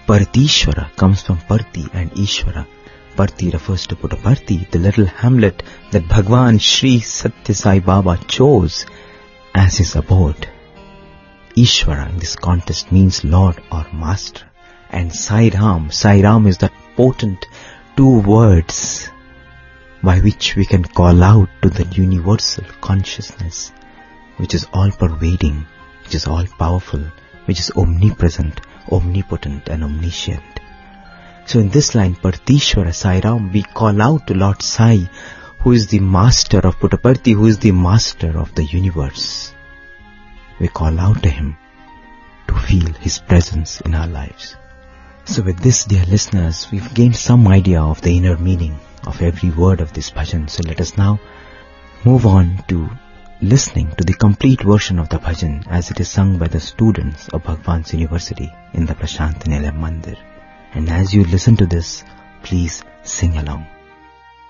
Partishwara comes from Parti and Ishwara. Parti refers to Puttaparthi, the little hamlet that Bhagwan Sri Satya Sai Baba chose as his abode. Ishwara in this context means Lord or Master. And Sai Ram is that potent two words by which we can call out to the universal consciousness, which is all-pervading, which is all-powerful, which is omnipresent, omnipotent and omniscient. So in this line, Partishwara Sai Ram, we call out to Lord Sai, who is the master of Puttaparthi, who is the master of the universe. We call out to him to feel his presence in our lives. So with this, dear listeners, we've gained some idea of the inner meaning of every word of this bhajan. So let us now move on to listening to the complete version of the bhajan as it is sung by the students of Bhagwan's University in the Prashant Nilayam Mandir. And as you listen to this, please sing along.